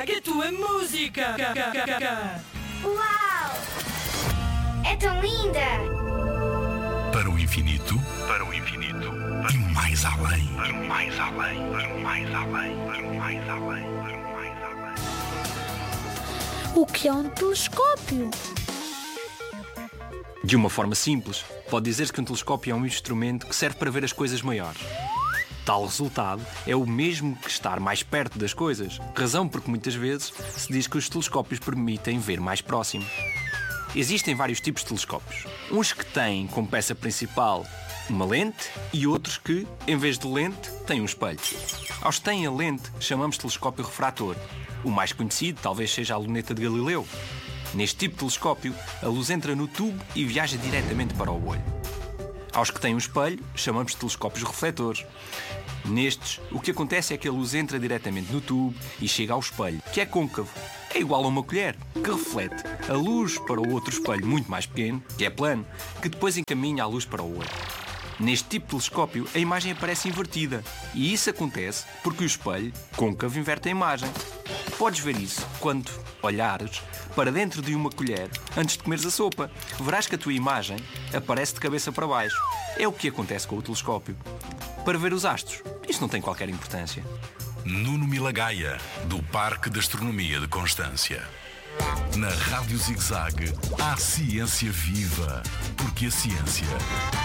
Traga a tua música. Uau! É tão linda! Para o infinito, para o infinito, e mais além, para o mais além, para o mais além, para o mais além, para o mais além. O que é um telescópio? De uma forma simples, pode dizer-se que um telescópio é um instrumento que serve para ver as coisas maiores. Tal resultado é o mesmo que estar mais perto das coisas, razão porque muitas vezes se diz que os telescópios permitem ver mais próximo. Existem vários tipos de telescópios. Uns que têm como peça principal uma lente e outros que, em vez de lente, têm um espelho. Aos que têm a lente chamamos telescópio refrator. O mais conhecido talvez seja a luneta de Galileu. Neste tipo de telescópio, a luz entra no tubo e viaja diretamente para o olho. Aos que têm um espelho, chamamos de telescópios refletores. Nestes, o que acontece é que a luz entra diretamente no tubo e chega ao espelho, que é côncavo. É igual a uma colher, que reflete a luz para o outro espelho muito mais pequeno, que é plano, que depois encaminha a luz para o olho. Neste tipo de telescópio, a imagem aparece invertida. E isso acontece porque o espelho, côncavo, inverte a imagem. Podes ver isso quando olhares para dentro de uma colher antes de comeres a sopa. Verás que a tua imagem aparece de cabeça para baixo. É o que acontece com o telescópio. Para ver os astros, isto não tem qualquer importância. Nuno Milagaya, do Parque de Astronomia de Constância. Na Rádio Zig-Zag, há ciência viva, porque a ciência